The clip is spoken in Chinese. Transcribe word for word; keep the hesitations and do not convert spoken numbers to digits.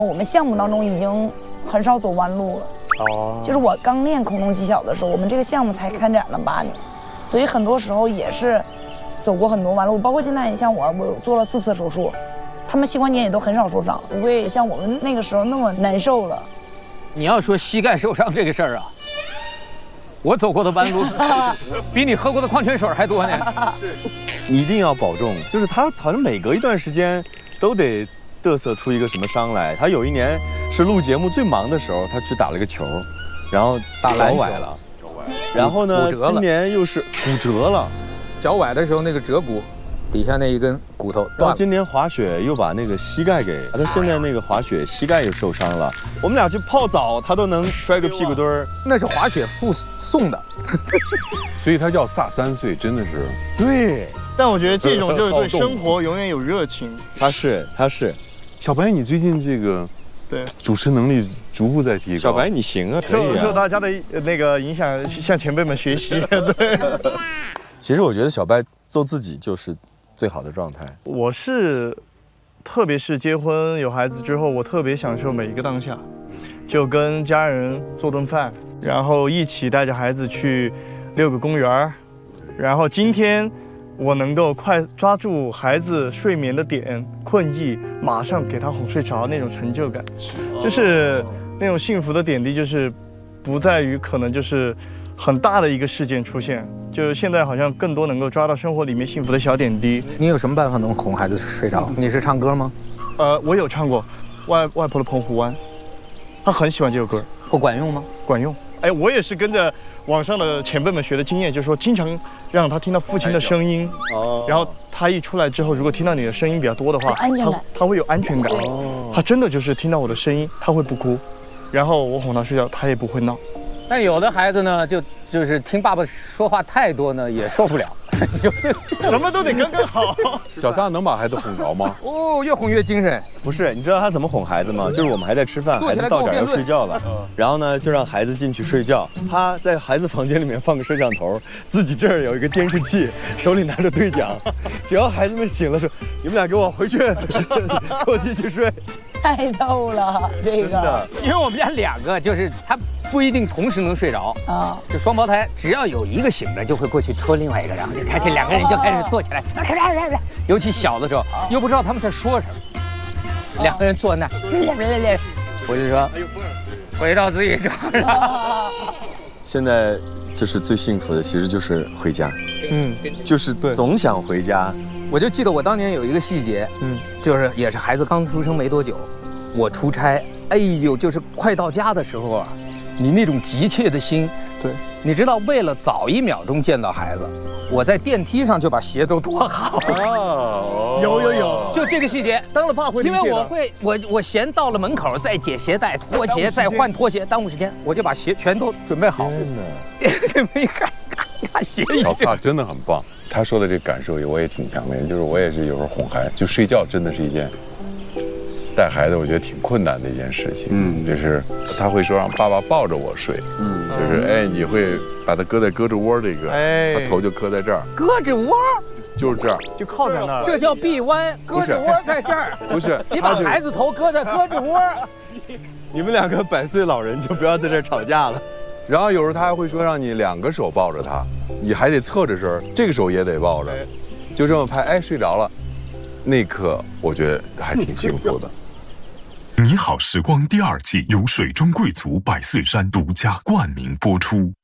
我们项目当中已经很少走弯路了。哦，就是我刚练空中技巧的时候，我们这个项目才开展了八年，所以很多时候也是走过很多弯路。包括现在，你像我，我做了四次手术，他们膝关节也都很少受伤，不会像我们那个时候那么难受了。 你要说膝盖受伤这个事儿啊，我走过的弯路比你喝过的矿泉水还多呢。 你一定要保重，就是他好像每隔一段时间都得嘚瑟出一个什么伤来。他有一年是录节目最忙的时候，他去打了个球，然后打脚崴了，然后呢，今年又是骨折了， 脚崴的时候那个折骨底下那一根骨头断了。 然后今年滑雪又把那个膝盖给，他现在那个滑雪膝盖又受伤了。我们俩去泡澡，他都能摔个屁股墩儿。 那是滑雪附送的， 所以他叫飒三岁，真的是。 对， 但我觉得这种就是对生活永远有热情。 他是他是， 小白，你最近这个对主持能力逐步在提高。 小白你行啊，可以啊。 受大家的那个影响，向前辈们学习。对。 其实我觉得小白做自己就是最好的状态。 我是，特别是结婚有孩子之后，我特别享受每一个当下，就跟家人做顿饭，然后一起带着孩子去遛个公园，然后今天我能够快抓住孩子睡眠的点，困意马上给他哄睡着，那种成就感，就是那种幸福的点滴，就是不在于可能就是很大的一个事件出现。就是现在好像更多能够抓到生活里面幸福的小点滴。 你有什么办法能哄孩子睡着？你是唱歌吗？ 呃，我有唱过外外婆的澎湖湾，他很喜欢这首歌。 不管用吗？ 管用。哎，我也是跟着网上的前辈们学的经验，就是说经常让他听到父亲的声音，哦，然后他一出来之后，如果听到你的声音比较多的话， 安全感， 他他会有安全感。哦，他真的就是听到我的声音，他会不哭，然后我哄他睡觉，他也不会闹。 但有的孩子呢，就就是听爸爸说话太多呢，也受不了， 什么都得刚刚好。 小撒能把孩子哄着吗？ 哦，越哄越精神。 不是，你知道他怎么哄孩子吗？就是我们还在吃饭，孩子到点要睡觉了，然后呢就让孩子进去睡觉。他在孩子房间里面放个摄像头，自己这儿有一个监视器，手里拿着对讲，只要孩子们醒了说：“你们俩给我回去，给我继续睡。” 太逗了，这个。 因为我们家两个就是他不一定同时能睡着啊，就双胞胎，只要有一个醒着，就会过去戳另外一个，然后就开始两个人就开始坐起来，尤其小的时候又不知道他们在说什么，两个人坐那，我就说回到自己床上。 现在就是最幸福的，其实就是回家，嗯，就是总想回家。 我就记得我当年有一个细节，嗯，就是也是孩子刚出生没多久，我出差，哎呦，就是快到家的时候啊，你那种急切的心， 对， 你知道，为了早一秒钟见到孩子，我在电梯上就把鞋都脱好了。 哦，有有有， 就这个细节， 当了爸会理解的。 因为我会，我我嫌到了门口再解鞋带、脱鞋、再换拖鞋，耽误时间，我就把鞋全都准备好。真的，没看看鞋。 小撒真的很棒。他说的这个感受也我也挺强烈，就是我也是有时候哄孩子，就睡觉真的是一件带孩子我觉得挺困难的一件事情。嗯，就是他会说让爸爸抱着我睡，嗯，就是哎你会把他搁在胳肢窝这个，哎，他头就磕在这儿， 胳肢窝就是这儿， 就靠在那儿， 这叫臂弯，胳肢窝在这儿， 不是， 你把孩子头搁在胳肢窝。 你们两个百岁老人就不要在这儿吵架了。 然后有时候他还会说让你两个手抱着他，你还得侧着身，这个手也得抱着，就这么拍，哎，睡着了，那一刻我觉得还挺幸福的。 你好时光第二季由水中贵族百岁山独家冠名播出。